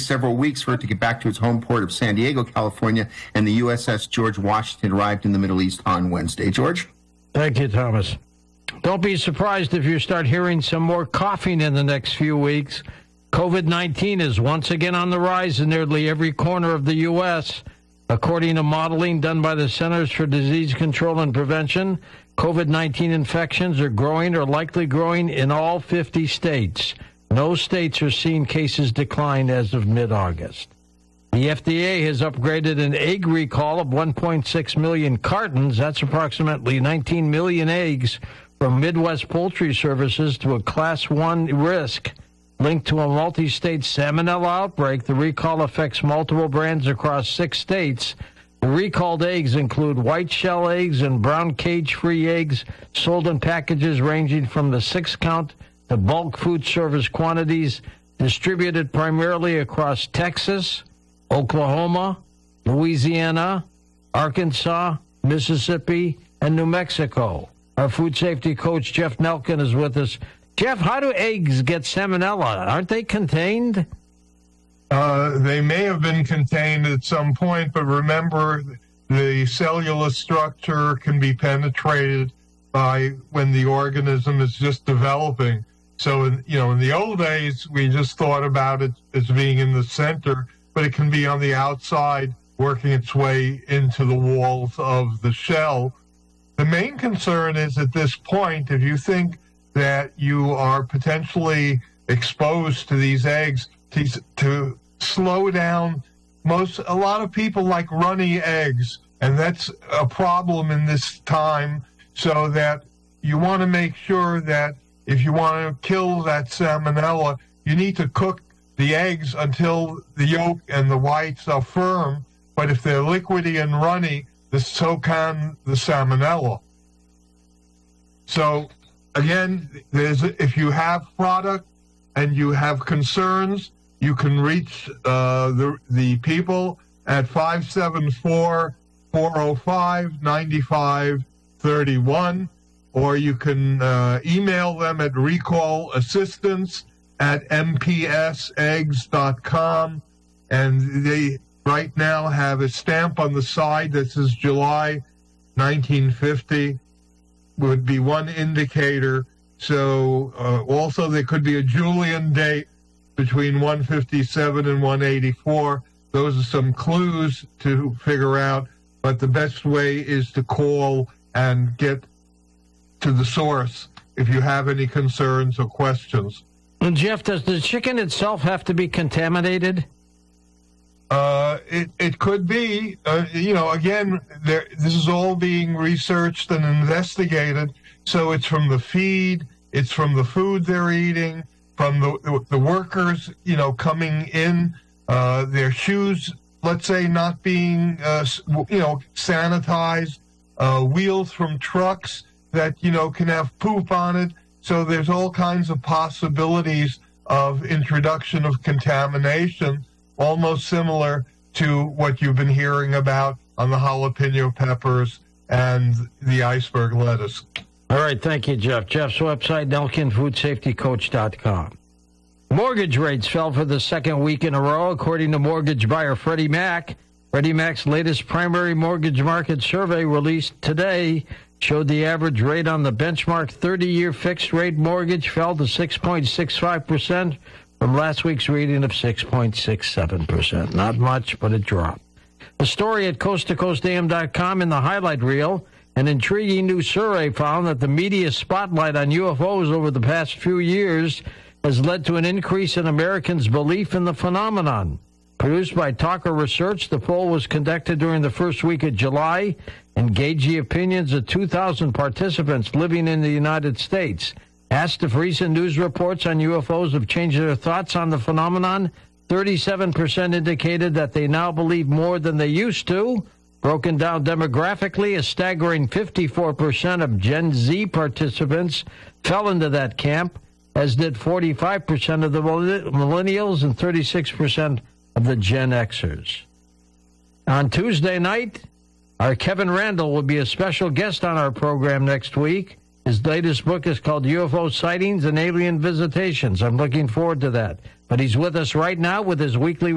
several weeks for it to get back to its home port of San Diego, California, and the USS George Washington arrived in the Middle East on Wednesday. George? Thank you, Thomas. Don't be surprised if you start hearing some more coughing in the next few weeks. COVID-19 is once again on the rise in nearly every corner of the U.S. According to modeling done by the Centers for Disease Control and Prevention, COVID-19 infections are growing or likely growing in all 50 states. No states are seeing cases decline as of mid-August. The FDA has upgraded an egg recall of 1.6 million cartons, that's approximately 19 million eggs, from Midwest Poultry Services to a Class 1 risk. Linked to a multi-state salmonella outbreak, the recall affects multiple brands across 6 states. The recalled eggs include white shell eggs and brown cage-free eggs sold in packages ranging from the 6-count to bulk food service quantities, distributed primarily across Texas, Oklahoma, Louisiana, Arkansas, Mississippi, and New Mexico. Our food safety coach, Jeff Nelkin, is with us. Jeff, how do eggs get salmonella? Aren't they contained? They may have been contained at some point, but remember, the cellular structure can be penetrated by when the organism is just developing. So, in the old days, we just thought about it as being in the center, but it can be on the outside, working its way into the walls of the shell. The main concern is at this point, if you think that you are potentially exposed to these eggs, to slow down. A lot of people like runny eggs, and that's a problem in this time, so that you want to make sure that if you want to kill that salmonella, you need to cook the eggs until the yolk and the whites are firm, but if they're liquidy and runny, so can the salmonella. So, again, if you have product and you have concerns, you can reach the people at 574-405-9531, or you can email them at recall'assistance@mpseggs.com, and they right now have a stamp on the side that says July 1950. Would be one indicator. So also there could be a Julian date between 157 and 184. Those are some clues to figure out, but the best way is to call and get to the source if you have any concerns or questions. And Jeff, does the chicken itself have to be contaminated? It could be, again, this is all being researched and investigated. So it's from the feed, it's from the food they're eating, from the workers, coming in, their shoes, let's say, not being, sanitized, wheels from trucks that, can have poop on it. So there's all kinds of possibilities of introduction of contamination, almost similar to what you've been hearing about on the jalapeno peppers and the iceberg lettuce. All right, thank you, Jeff. Jeff's website, NelkinFoodSafetyCoach.com. Mortgage rates fell for the second week in a row, according to mortgage buyer Freddie Mac. Freddie Mac's latest primary mortgage market survey released today showed the average rate on the benchmark 30-year fixed-rate mortgage fell to 6.65%, from last week's reading of 6.67%. Not much, but it dropped. A story at coasttocoastam.com in the highlight reel, an intriguing new survey found that the media spotlight on UFOs over the past few years has led to an increase in Americans' belief in the phenomenon. Produced by Talker Research, the poll was conducted during the first week of July and gauged the opinions of 2,000 participants living in the United States. Asked if recent news reports on UFOs have changed their thoughts on the phenomenon, 37% indicated that they now believe more than they used to. Broken down demographically, a staggering 54% of Gen Z participants fell into that camp, as did 45% of the millennials and 36% of the Gen Xers. On Tuesday night, our Kevin Randall will be a special guest on our program next week. His latest book is called UFO Sightings and Alien Visitations. I'm looking forward to that. But he's with us right now with his weekly